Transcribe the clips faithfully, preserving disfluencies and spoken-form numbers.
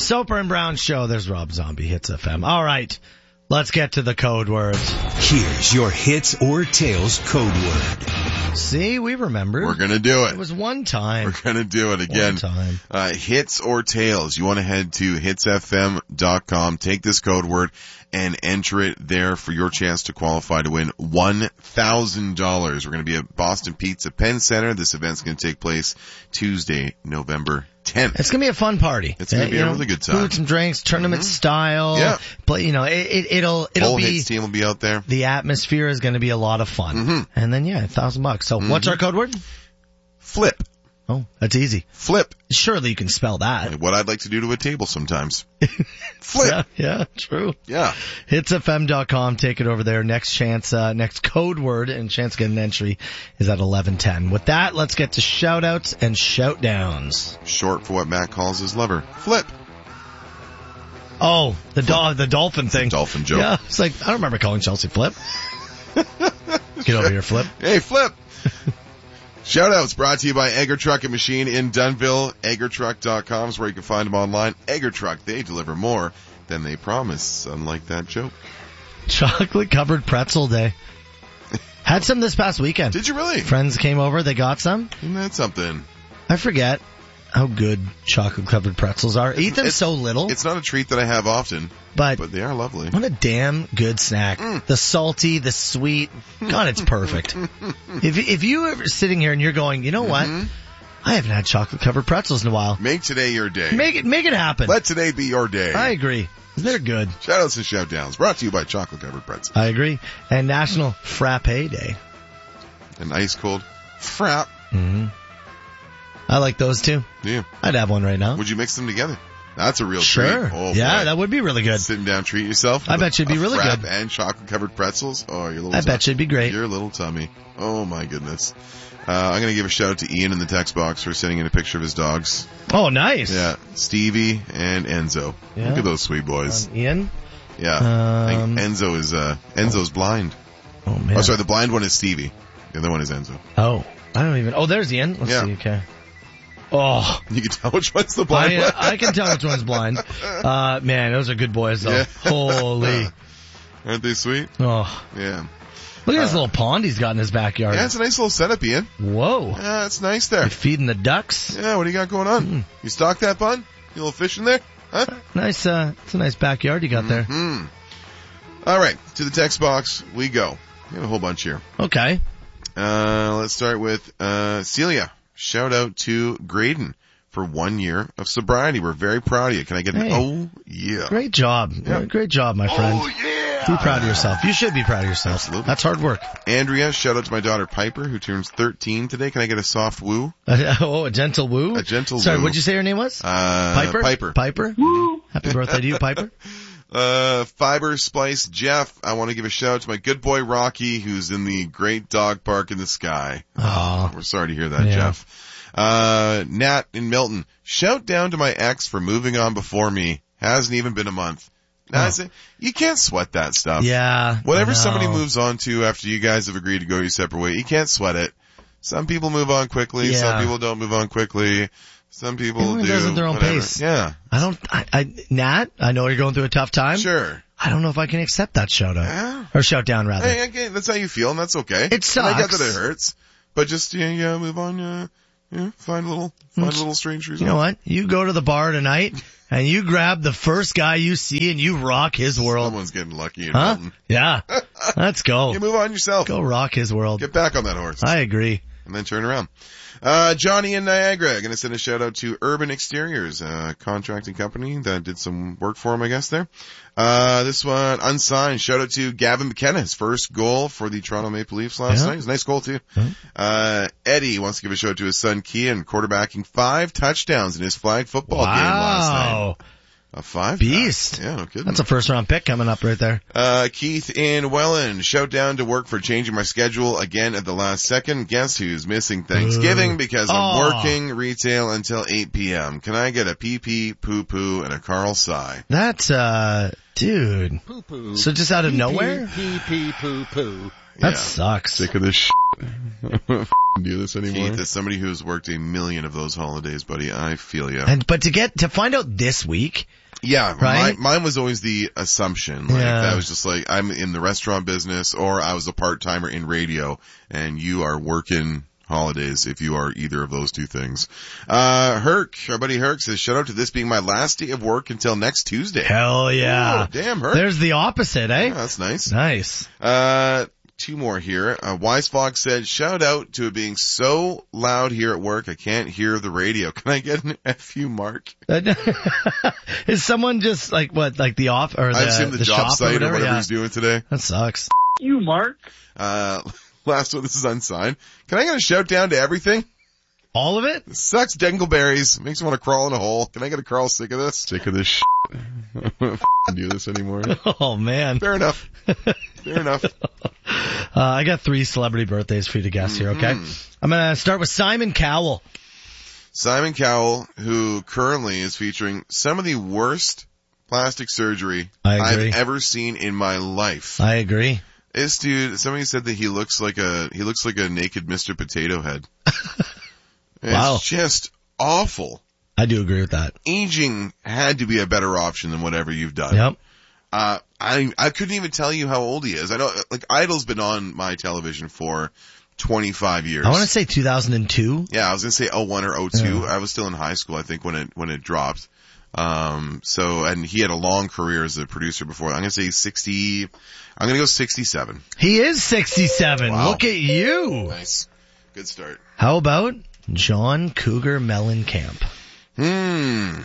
Soper and Brown Show. There's Rob Zombie, Hits F M. All right, let's get to the code words. Here's your Hits or Tails code word. See, we remembered. We're gonna do it. It was one time. We're gonna do it again. One time. Uh, hits or tails. You want to head to hits f m dot com, take this code word, and enter it there for your chance to qualify to win one thousand dollars. We're gonna be at Boston Pizza Penn Center. This event's gonna take place Tuesday, November tenth. It's gonna be a fun party. It's gonna uh, be you a know, really good time. Food, some drinks, tournament Mm-hmm. style. Yeah. But you know, it, it, it'll it'll Whole be. Hits team will be out there. The atmosphere is gonna be a lot of fun. Mm-hmm. And then yeah, a thousand bucks. So Mm-hmm. what's our code word? Flip. Oh, that's easy. Flip. Surely you can spell that. What I'd like to do to a table sometimes. Flip. Yeah, yeah, true. Yeah. hits f m dot com. Take it over there. Next chance, uh, next code word and chance to get an entry is at eleven ten. With that, let's get to shout outs and shout downs. Short for what Matt calls his lover. Flip. Oh, the do- the dolphin thing. Dolphin joke. Yeah, it's like, I don't remember calling Chelsea Flip. Get over here, Flip. Hey, Flip. Shoutouts brought to you by Egger Truck and Machine in Dunnville. egger truck dot com is where you can find them online. Egger Truck, they deliver more than they promise, unlike that joke. Chocolate covered pretzel day. Had some this past weekend. Did you really? Friends came over, they got some. Isn't that something? I forget how good chocolate covered pretzels are. Eat them It's- so little, It's not a treat that I have often, but but they are lovely. what a damn good snack. Mm. The salty, the sweet. God, it's perfect. if if you are sitting here and you're going, you know what? Mhm. I haven't had chocolate covered pretzels in a while. Make today your day. Make it make it happen. Let today be your day. I agree. They're good. Shoutouts and shoutdowns brought to you by Chocolate Covered Pretzel. I agree. And National Frappe Day. An ice cold frap. Mm-hmm. I like those too. Yeah. I'd have one right now. Would you mix them together? That's a real Sure. treat. Oh, yeah, boy. that would be really good. Sitting down, treat yourself. I bet you'd be A really frap good. And chocolate covered pretzels. Oh, your little. I bet you'd be great. Your little tummy. Oh my goodness. Uh, I'm gonna give a shout out to Ian in the text box for sending in a picture of his dogs. Oh, nice. Yeah, Stevie and Enzo. Yeah. Look at those sweet boys. Um, Ian? Yeah. I Um, think Enzo is uh Enzo's blind. Oh, man. Oh, sorry, the blind one is Stevie. The other one is Enzo. Oh, I don't even. Oh, there's Ian. Let's Yeah. see. Okay. Oh, You can tell which one's the blind I, one. I can tell which one's blind. Uh, man, those are good boys though. Yeah. Holy. Aren't they sweet? Oh, Yeah. look at this Uh, little pond he's got in his backyard. Yeah, it's a nice little setup, Ian. Whoa. Yeah, it's nice there. You feeding the ducks? Yeah, what do you got going on? Mm. You stock that pond? You little fish in there? Huh? Nice, uh, it's a nice backyard you got there. Hmm. All right, to the text box we go. We have a whole bunch here. Okay. Uh, let's start with, uh, Celia. Shout out to Graydon for one year of sobriety. We're very proud of you. Can I get an Hey. oh yeah? Great job. Yeah. Great job, my friend. Oh yeah! Be proud of yourself. You should be proud of yourself. Absolutely. That's hard work. Andrea, shout out to my daughter Piper who turns thirteen today. Can I get a soft woo? Oh, a gentle woo? A gentle Sorry, woo. what'd you say her name was? Uh, Piper? Piper. Piper? Happy birthday to you, Piper. Uh, Fiber Splice Jeff, I want to give a shout out to my good boy Rocky, who's in the great dog park in the sky. Oh. We're sorry to hear that, Yeah. Jeff. Uh, Nat in Milton, shout down to my ex for moving on before me. Hasn't even been a month. Now, Oh. I say, you can't sweat that stuff. Yeah. Whatever I know. somebody moves on to after you guys have agreed to go your separate way, you can't sweat it. Some people move on quickly, Yeah. some people don't move on quickly. Some people Everyone do. does it at their own whatever. pace. Yeah. I don't, I, I, Nat, I know you're going through a tough time. Sure. I don't know if I can accept that shout out. Yeah. Or shout down, rather. Hey, okay, that's how you feel, and that's okay. It And I get sucks. that it hurts, but just yeah, yeah, move on. Uh, yeah, find a little, find a little strangers. You know what? You go to the bar tonight, and you grab the first guy you see, and you rock his world. Someone's getting lucky in Huh? Milton. Yeah. Let's go. You move on yourself. Go rock his world. Get back on that horse, I agree. and then turn around. Uh, Johnny in Niagara, gonna send a shout out to Urban Exteriors, a contracting company that did some work for him, I guess, there. Uh, this one, unsigned, shout out to Gavin McKenna, his first goal for the Toronto Maple Leafs last Yeah. night. It was a nice goal too. Yeah. Uh, Eddie wants to give a shout out to his son Kian, quarterbacking five touchdowns in his flag football game last night. Wow. A five? Beast. Yeah, no kidding. That's a first round pick coming up right there. Uh, Keith in Welland, shout down to work for changing my schedule again at the last second. Guess who's missing Thanksgiving because I'm Aw. working retail until eight p.m. Can I get a pee pee, poo poo, and a Carl sigh? That's, uh, dude. Poo poo. So just out of nowhere? Pee pee poo poo. That Yeah. sucks. Sick of this shit. do this anymore. Keith, as somebody who's worked a million of those holidays, buddy, I feel you. And but to get to find out this week. Yeah, right? my, mine was always the assumption. Like, Yeah. that was just like, I'm in the restaurant business, or I was a part-timer in radio, and you are working holidays if you are either of those two things. Uh, Herc, our buddy Herc says, shout out to this being my last day of work until next Tuesday. Hell yeah. Oh, damn, Herc. There's the opposite, eh? Yeah, that's nice. Nice. Uh, two more here. Uh, Wise Fox said, shout out to it being so loud here at work, I can't hear the radio. Can I get an F you, Mark? Is someone just like, what, like the off, or the, I assume the, the job shop site or whatever, or whatever yeah. he's doing today. That sucks. You, Mark. Uh, last one, this is unsigned. Can I get a shout down to everything? All of it? Sucks dingleberries. Makes me want to crawl in a hole. Can I get a Carl sick of this? Sick of this shit. I don't do this anymore. Oh man. Fair enough. Fair enough. Uh, I got three celebrity birthdays for you to guess here, okay? Mm-hmm. I'm gonna start with Simon Cowell. Simon Cowell, who currently is featuring some of the worst plastic surgery I agree. I've ever seen in my life. I agree. This dude, somebody said that he looks like a, he looks like a naked Mister Potato Head. It's Wow. just awful. I do agree with that. Aging had to be a better option than whatever you've done. Yep. Uh, I, I couldn't even tell you how old he is. I know, like, Idol's been on my television for twenty-five years. I want to say two thousand two. Yeah, I was gonna say oh one or oh two. Yeah. I was still in high school, I think, when it, when it dropped. Um, so, and he had a long career as a producer before. I'm gonna say sixty, I'm gonna go sixty-seven. He is sixty-seven. Wow. Look at you. Nice. Good start. How about John Cougar Mellencamp? Hmm.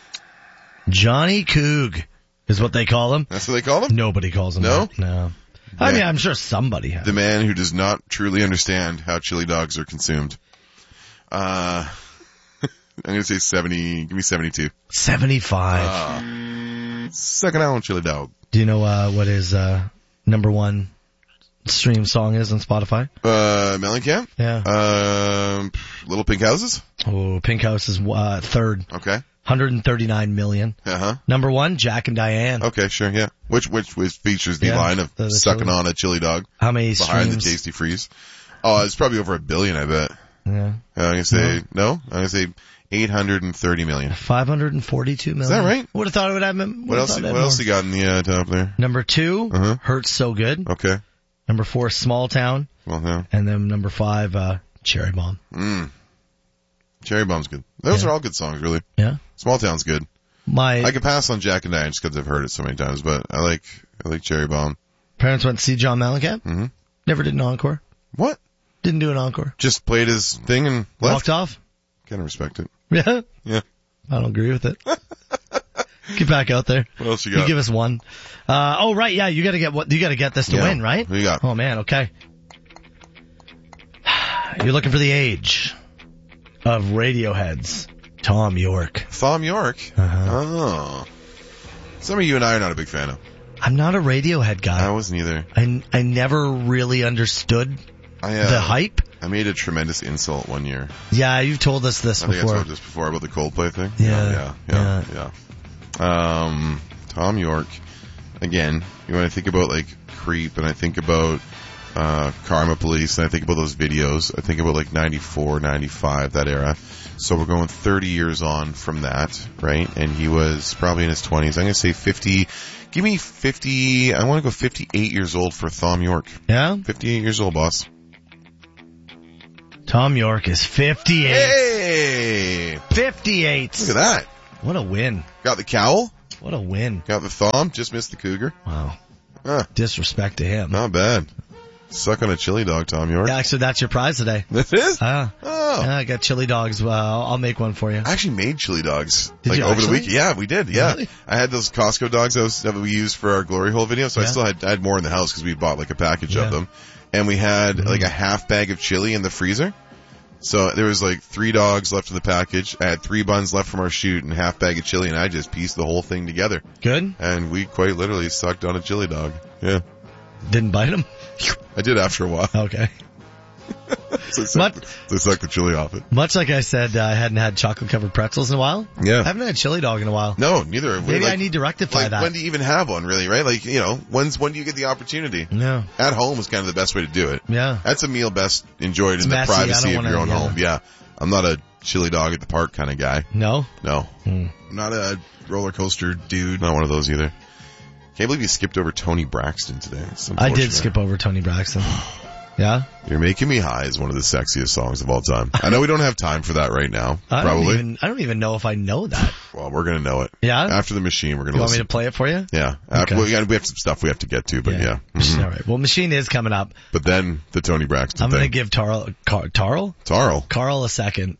Johnny Coog is what they call him. That's what they call him? Nobody calls him No? that. No. I Yeah. mean, I'm sure somebody has. The man who does not truly understand how chili dogs are consumed. Uh, I'm gonna say seventy, give me seventy-two. seventy-five. Uh, second hour chili dog. Do you know uh, what his uh, number one stream song is on Spotify? Uh, Mellencamp? Yeah. Um, Little Pink Houses? Oh, Pink House is uh, third. Okay. one hundred thirty-nine million. Uh-huh. Number one, Jack and Diane. Okay, sure, yeah. Which, which, which features the Yeah, line of the- the sucking chili. on a chili dog How many behind streams? the Tasty Freeze. Oh, it's probably over a billion, I bet. Yeah. Uh, I'm gonna say, no? I'm gonna say eight hundred thirty million. five hundred forty-two million. Is that right? Would have thought it would have been. What else, what else you got in the uh, top there? Number two, Uh-huh. Hurts So Good. Okay. Number four, Small Town. Well, yeah. And then number five, uh, Cherry Bomb. Mm. Cherry Bomb's good. Those Yeah. are all good songs, really. Yeah. Small Town's good. My I could pass on Jack and Diane just because I've heard it so many times, but I like, I like Cherry Bomb. parents went to see John Mellencamp. Mm-hmm. Never did an encore. What? Didn't do an encore. Just played his thing and left? Walked off. Kind of respect it. Yeah. Yeah. I don't agree with it. Get back out there. What else you You got? give us one. Uh, oh right, yeah, you gotta get what, you gotta get this to Yeah. win, right? Who you got? Oh man, okay. You're looking for the age of Radiohead's Tom York. Thom York? Uh-huh. Oh. Some of you and I are not a big fan of. I'm not a Radiohead guy. I wasn't either. I, I never really understood I, uh, the hype. I made a tremendous insult one year. Yeah, you've told us this I think I before. told this before about the Coldplay thing. Yeah. Yeah, yeah, yeah. Um, Tom York, again, you when I think about like Creep and I think about, uh, Karma Police and I think about those videos, I think about like ninety-four, ninety-five, that era. So we're going thirty years on from that, right? And he was probably in his twenties. I'm going to say fifty, give me fifty, I want to go fifty-eight years old for Thom York. Yeah? fifty-eight years old, boss. Tom York is fifty-eight. Hey! fifty-eight. Look at that. What a win. Got the cowl, What a win. got the thumb, just missed the cougar. Wow. Huh, Disrespect to him. not bad. Suck on a chili dog, Tom York. Yeah, actually, that's your prize today. This is? Ah. Oh. Yeah, I got chili dogs. Uh, I'll I'll make one for you. I actually made chili dogs. Did like you over actually? the week. Yeah, we did. Yeah. Really? I had those Costco dogs that, was, that we used for our glory hole video, so I Yeah. still had, I had more in the house because we bought like a package Yeah. of them. And we had Mm. like a half bag of chili in the freezer. So there was like three dogs left in the package. I had three buns left from our shoot and a half bag of chili, and I just pieced the whole thing together. Good? And we quite literally sucked on a chili dog. Yeah. Didn't bite him? I did after a while. Okay. So suck, Much- the, so suck the chili off it. Much like I said, uh, I hadn't had chocolate covered pretzels in a while. Yeah. I haven't had chili dog in a while. No, neither. Maybe like, I need to rectify like, that. when do you even have one, really, right? Like, you know, when's, when do you get the opportunity? No. At home is kind of the best way to do it. Yeah. That's a meal best enjoyed It's in the messy. I privacy don't of wanna- your own yeah. home. Yeah. I'm not a chili dog at the park kind of guy. No? No. Hmm. I'm not a roller coaster dude. Not one of those either. Can't believe you skipped over Tony Braxton today. It's I unfortunate. did skip over Tony Braxton. Yeah? You're Making Me High is one of the sexiest songs of all time. I know we don't have time for that right now. I Probably. don't even, I don't even know if I know that. Well, we're going to know it. Yeah? After the machine, we're going You to want me listen. to play it for you? Yeah. After, Okay. we, got, we have some stuff we have to get to, but yeah. Mhm. All right. Well, Machine is coming up. But then the Tony Braxton I'm going to thing. give Tarl, Car, Tarl? Tarl. Carl a second.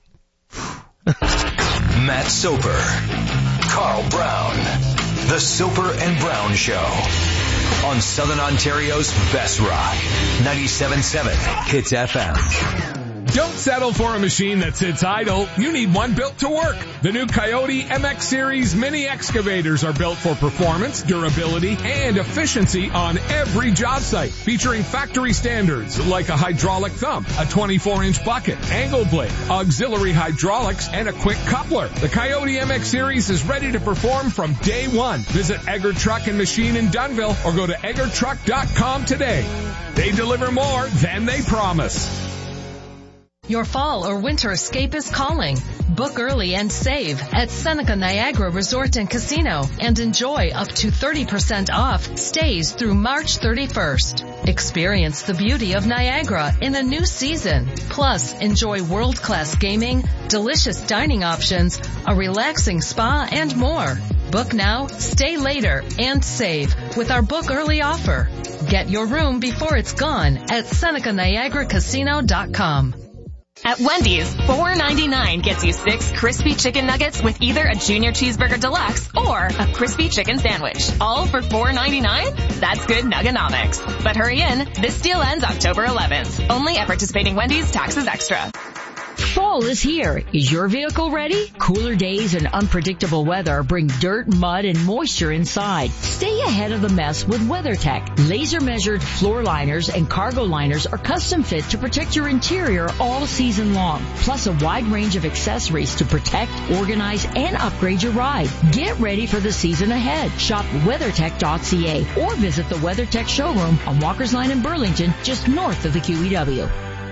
Matt Soper, Carl Brown, The Soper and Brown Show on Southern Ontario's best rock, ninety-seven point seven Hits F M. Don't settle for a machine that sits idle. You need one built to work. The new Coyote M X Series mini excavators are built for performance, durability, and efficiency on every job site. Featuring factory standards like a hydraulic thumb, a twenty-four inch bucket, angle blade, auxiliary hydraulics, and a quick coupler. The Coyote M X Series is ready to perform from day one. Visit Egger Truck and Machine in Dunnville or go to egger truck dot com today. They deliver more than they promise. Your fall or winter escape is calling. Book early and save at Seneca Niagara Resort and Casino and enjoy up to thirty percent off stays through March thirty-first. Experience the beauty of Niagara in a new season. Plus, enjoy world-class gaming, delicious dining options, a relaxing spa, and more. Book now, stay later, and save with our book early offer. Get your room before it's gone at Seneca Niagara Casino dot com. At Wendy's, four ninety-nine gets you six crispy chicken nuggets with either a junior cheeseburger deluxe or a crispy chicken sandwich. All for four ninety-nine? That's good nuggonomics. But hurry in, this deal ends October eleventh. Only at participating Wendy's, taxes extra. Fall is here. Is your vehicle ready? Cooler days and unpredictable weather bring dirt, mud, and moisture inside. Stay ahead of the mess with WeatherTech. Laser-measured floor liners and cargo liners are custom fit to protect your interior all season long. Plus a wide range of accessories to protect, organize, and upgrade your ride. Get ready for the season ahead. Shop weathertech dot c a or visit the WeatherTech showroom on Walker's Line in Burlington, just north of the Q E W.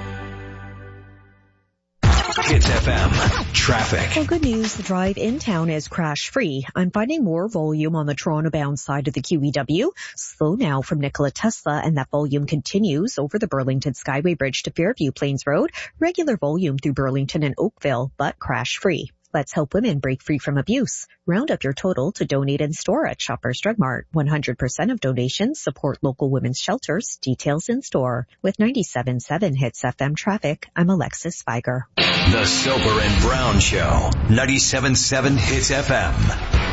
Hits F M. Traffic. Well, good news. The drive in town is crash-free. I'm finding more volume on the Toronto-bound side of the Q E W. Slow now from Nikola Tesla, and that volume continues over the Burlington Skyway Bridge to Fairview Plains Road. Regular volume through Burlington and Oakville, but crash-free. Let's help women break free from abuse. Round up your total to donate in store at Shoppers Drug Mart. one hundred percent of donations support local women's shelters. Details in store. With ninety-seven point seven Hits F M traffic, I'm Alexis Spiger. The Soper and Brown Show, ninety-seven point seven Hits F M.